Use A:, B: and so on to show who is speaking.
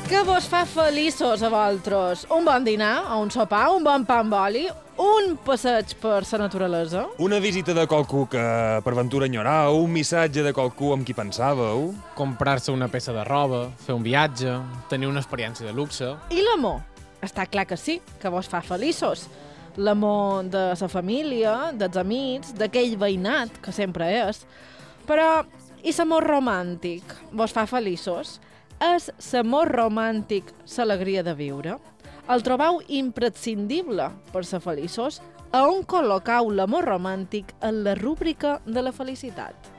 A: Què vos fa feliços a vosaltres? Un bon dinar, o un sopar, un bon pa amb oli, un passeig per la naturalesa?
B: Una visita de qualcú que per ventura enyorau, un missatge de qualcú amb qui pensàveu.
C: Comprar-se una peça de roba, fer un viatge, tenir una experiència de luxe.
A: I l'amor? Està clar que sí, que vos fa feliços. L'amor de la família, dels amics, d'aquell veïnat, que sempre és. Però, i l'amor romàntic? Vos fa feliços? És l'amor romàntic l'alegria de viure? El trobau imprescindible per ser feliços? A on col·locau l'amor romàntic en la rúbrica de la felicitat?